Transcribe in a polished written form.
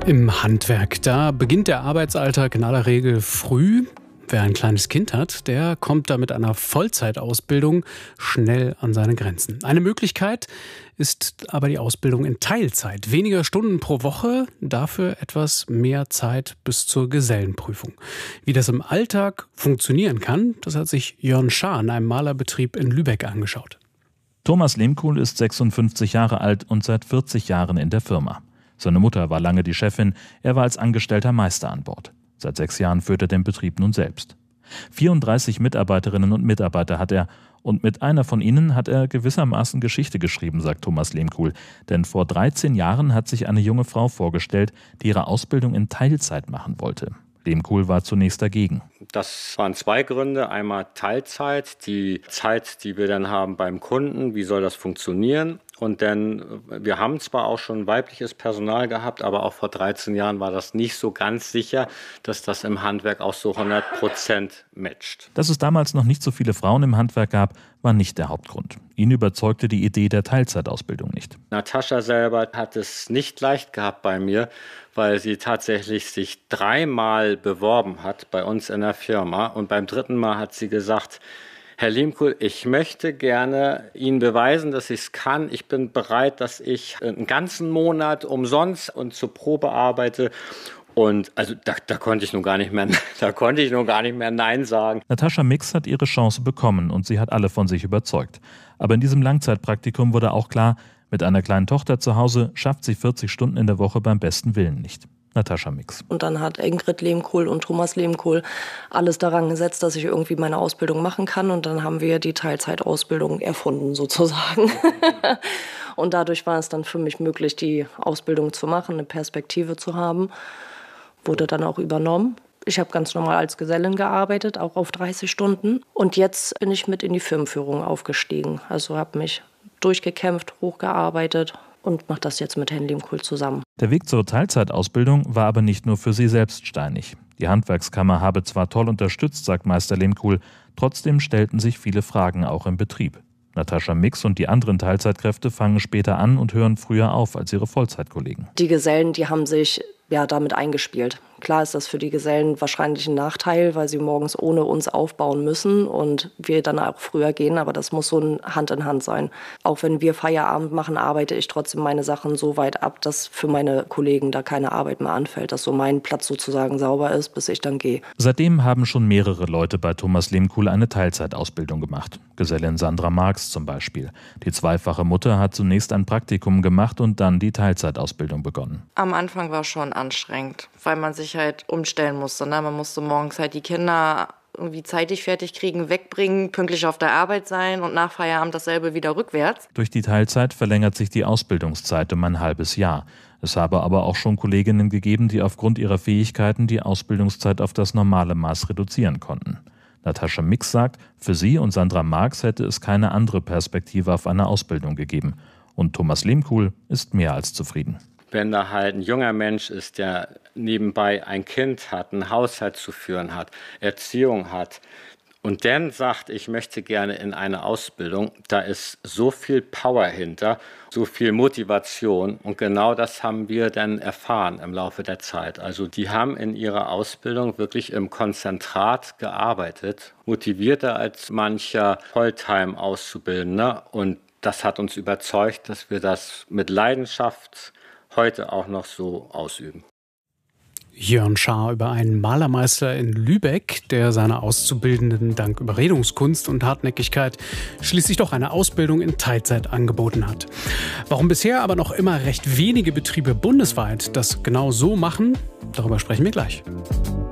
Im Handwerk, da beginnt der Arbeitsalltag in aller Regel früh. Wer ein kleines Kind hat, der kommt da mit einer Vollzeitausbildung schnell an seine Grenzen. Eine Möglichkeit ist aber die Ausbildung in Teilzeit. Weniger Stunden pro Woche, dafür etwas mehr Zeit bis zur Gesellenprüfung. Wie das im Alltag funktionieren kann, das hat sich Jörn Schaar in einem Malerbetrieb in Lübeck angeschaut. Thomas Lehmkuhl ist 56 Jahre alt und seit 40 Jahren in der Firma. Seine Mutter war lange die Chefin, er war als angestellter Meister an Bord. Seit 6 Jahren führt er den Betrieb nun selbst. 34 Mitarbeiterinnen und Mitarbeiter hat er und mit einer von ihnen hat er gewissermaßen Geschichte geschrieben, sagt Thomas Lehmkuhl. Denn vor 13 Jahren hat sich eine junge Frau vorgestellt, die ihre Ausbildung in Teilzeit machen wollte. Lehmkuhl war zunächst dagegen. Das waren 2 Gründe. Einmal Teilzeit, die Zeit, die wir dann haben beim Kunden, wie soll das funktionieren? Und dann, wir haben zwar auch schon weibliches Personal gehabt, aber auch vor 13 Jahren war das nicht so ganz sicher, dass das im Handwerk auch so 100% matcht. Dass es damals noch nicht so viele Frauen im Handwerk gab, war nicht der Hauptgrund. Ihn überzeugte die Idee der Teilzeitausbildung nicht. Natascha selber hat es nicht leicht gehabt bei mir, weil sie tatsächlich sich 3-mal beworben hat bei uns in der Firma. Und beim 3. Mal hat sie gesagt: Herr Lehmkuhl, ich möchte gerne Ihnen beweisen, dass ich es kann. Ich bin bereit, dass ich einen ganzen Monat umsonst und zur Probe arbeite. Und also da konnte ich nun gar nicht mehr Nein sagen. Natascha Mix hat ihre Chance bekommen und sie hat alle von sich überzeugt. Aber in diesem Langzeitpraktikum wurde auch klar, mit einer kleinen Tochter zu Hause schafft sie 40 Stunden in der Woche beim besten Willen nicht. Natascha Mix. Und dann hat Ingrid Lehmkuhl und Thomas Lehmkuhl alles daran gesetzt, dass ich irgendwie meine Ausbildung machen kann. Und dann haben wir die Teilzeitausbildung erfunden sozusagen. Und dadurch war es dann für mich möglich, die Ausbildung zu machen, eine Perspektive zu haben. Wurde dann auch übernommen. Ich habe ganz normal als Gesellin gearbeitet, auch auf 30 Stunden. Und jetzt bin ich mit in die Firmenführung aufgestiegen. Also habe mich durchgekämpft, hochgearbeitet und mache das jetzt mit Herrn Lehmkuhl zusammen. Der Weg zur Teilzeitausbildung war aber nicht nur für sie selbst steinig. Die Handwerkskammer habe zwar toll unterstützt, sagt Meister Lehmkuhl, trotzdem stellten sich viele Fragen auch im Betrieb. Natascha Mix und die anderen Teilzeitkräfte fangen später an und hören früher auf als ihre Vollzeitkollegen. Die Gesellen, die haben sich damit eingespielt. Klar ist das für die Gesellen wahrscheinlich ein Nachteil, weil sie morgens ohne uns aufbauen müssen und wir dann auch früher gehen, aber das muss so ein Hand in Hand sein. Auch wenn wir Feierabend machen, arbeite ich trotzdem meine Sachen so weit ab, dass für meine Kollegen da keine Arbeit mehr anfällt, dass so mein Platz sozusagen sauber ist, bis ich dann gehe. Seitdem haben schon mehrere Leute bei Thomas Lehmkuhl eine Teilzeitausbildung gemacht. Gesellin Sandra Marx zum Beispiel. Die zweifache Mutter hat zunächst ein Praktikum gemacht und dann die Teilzeitausbildung begonnen. Am Anfang war schon anstrengend, weil man sich halt umstellen musste. Ne? Man musste morgens halt die Kinder irgendwie zeitig fertig kriegen, wegbringen, pünktlich auf der Arbeit sein und nach Feierabend dasselbe wieder rückwärts. Durch die Teilzeit verlängert sich die Ausbildungszeit um ein halbes Jahr. Es habe aber auch schon Kolleginnen gegeben, die aufgrund ihrer Fähigkeiten die Ausbildungszeit auf das normale Maß reduzieren konnten. Natascha Mix sagt, für sie und Sandra Marx hätte es keine andere Perspektive auf eine Ausbildung gegeben. Und Thomas Lehmkuhl ist mehr als zufrieden. Wenn da halt ein junger Mensch ist, der nebenbei ein Kind hat, einen Haushalt zu führen hat, Erziehung hat und dann sagt, ich möchte gerne in eine Ausbildung, da ist so viel Power hinter, so viel Motivation und genau das haben wir dann erfahren im Laufe der Zeit. Also die haben in ihrer Ausbildung wirklich im Konzentrat gearbeitet, motivierter als mancher Volltime-Auszubildender und das hat uns überzeugt, dass wir das mit Leidenschaft heute auch noch so ausüben. Jörn Schaar über einen Malermeister in Lübeck, der seine Auszubildenden dank Überredungskunst und Hartnäckigkeit schließlich doch eine Ausbildung in Teilzeit angeboten hat. Warum bisher aber noch immer recht wenige Betriebe bundesweit das genau so machen, darüber sprechen wir gleich.